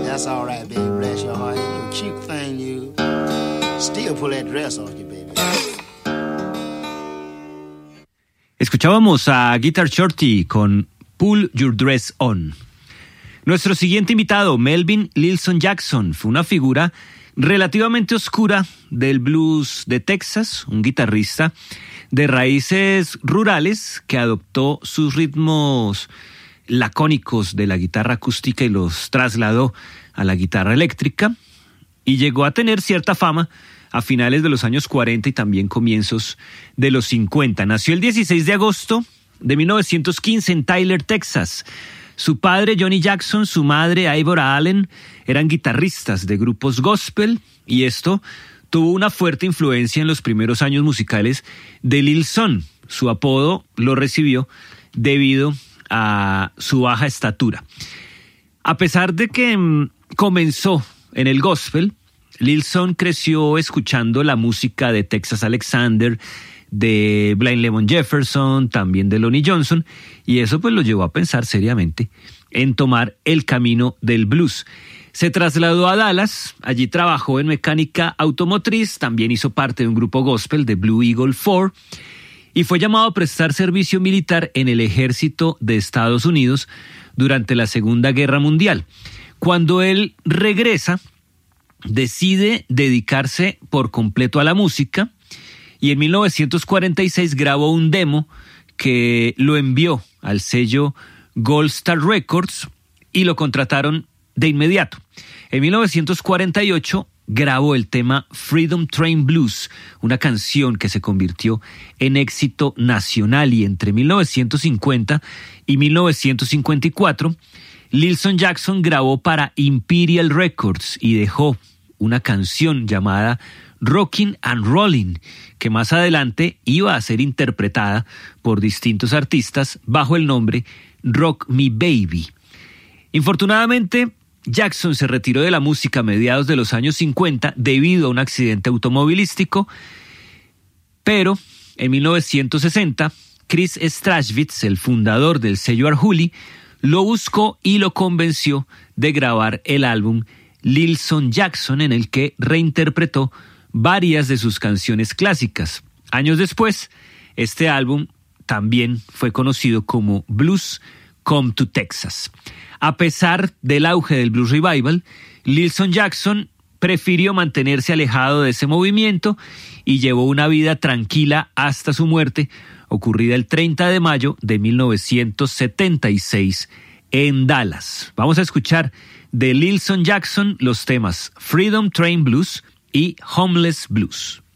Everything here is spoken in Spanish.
That's all right, baby. Bless your heart. You little cute thing, you. Still pull that dress off you, baby. Escuchábamos a Guitar Shorty con Pull Your Dress On. Nuestro siguiente invitado, Melvin Lilson Jackson, fue una figura relativamente oscura del blues de Texas, un guitarrista de raíces rurales que adoptó sus ritmos lacónicos de la guitarra acústica y los trasladó a la guitarra eléctrica y llegó a tener cierta fama a finales de los años 40 y también comienzos de los 50. Nació el 16 de agosto de 1915 en Tyler, Texas. Su padre, Johnny Jackson, su madre, Ivora Allen, eran guitarristas de grupos gospel y esto tuvo una fuerte influencia en los primeros años musicales de Lil Son. Su apodo lo recibió debido a su baja estatura. A pesar de que comenzó en el gospel, Lil Son creció escuchando la música de Texas Alexander, de Blind Lemon Jefferson, también de Lonnie Johnson, y eso pues lo llevó a pensar seriamente en tomar el camino del blues. Se trasladó a Dallas, allí trabajó en mecánica automotriz, también hizo parte de un grupo gospel de Blue Eagle 4 y fue llamado a prestar servicio militar en el ejército de Estados Unidos durante la Segunda Guerra Mundial. Cuando él regresa, decide dedicarse por completo a la música y en 1946 grabó un demo que lo envió al sello Gold Star Records y lo contrataron de inmediato. En 1948 grabó el tema Freedom Train Blues, una canción que se convirtió en éxito nacional, y entre 1950 y 1954 Lilson Jackson grabó para Imperial Records y dejó una canción llamada Rockin' and Rollin', que más adelante iba a ser interpretada por distintos artistas bajo el nombre Rock Me Baby. Infortunadamente, Jackson se retiró de la música a mediados de los años 50 debido a un accidente automovilístico, pero en 1960 Chris Strashwitz, el fundador del sello Arhoolie, lo buscó y lo convenció de grabar el álbum Lilson Jackson, en el que reinterpretó varias de sus canciones clásicas. Años después, este álbum también fue conocido como Blues Come to Texas. A pesar del auge del Blues Revival, Lilson Jackson prefirió mantenerse alejado de ese movimiento y llevó una vida tranquila hasta su muerte, ocurrida el 30 de mayo de 1976 en Dallas. Vamos a escuchar de Lilson Jackson los temas Freedom Train Blues y Homeless Blues.